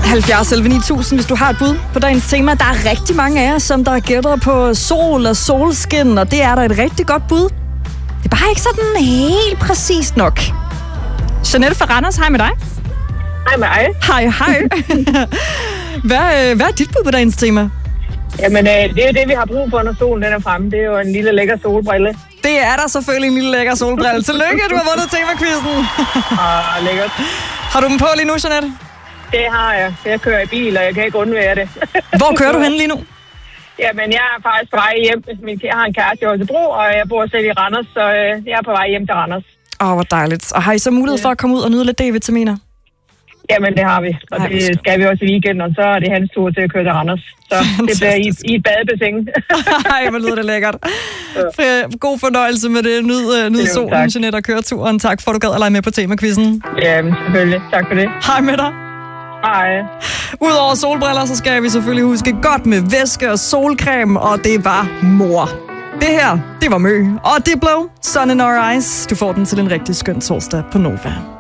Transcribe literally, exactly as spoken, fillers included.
halvfjerds elleve ni tusind, hvis du har et bud på dagens tema. Der er rigtig mange af jer, som der gætter på sol og solskin, og det er der et rigtig godt bud. Det er bare ikke sådan helt præcist nok. Jeanette fra Randers, hej med dig. Hej med dig. Hej, hej. hvad, hvad er dit bud på dagens tema? Jamen, øh, det er jo det, vi har brug for, når solen den er fremme. Det er jo en lille lækker solbrille. Det er der selvfølgelig en lille lækker solbrille. Tillykke, du har vundet tema-quizzen. Ah, lækkert. Har du dem på lige nu, Jeanette? Det har jeg. Jeg kører i bil, og jeg kan ikke undvære det. Hvor kører du hen lige nu? Jamen, jeg er faktisk på vej hjem. Jeg har en kæreste i Aarhusbro, og jeg bor selv i Randers, så jeg er på vej hjem til Randers. Åh, oh, hvor dejligt. Og har I så mulighed for at komme ud og nyde lidt D-vitaminer? Jamen, det har vi. Og Ej, det skal vi også i weekenden, og så er det hans tur til at køre til Randers. Så det bliver i, i et badebassin. Ej, hvor lyder det lækkert. Ja. God fornøjelse med det. Nyd, uh, nyd solen, tak. Jeanette, og køreturen. Tak for, at du gad at lege med på tema-quizzen. Jamen, selvfølgelig. Tak for det. Hej med dig. Hej. Udover solbriller, så skal vi selvfølgelig huske godt med væske og solcreme, og det var mor. Det her, det var Mø. Og det blev Sun in Our Eyes. Du får den til en rigtig skøn torsdag på Nova.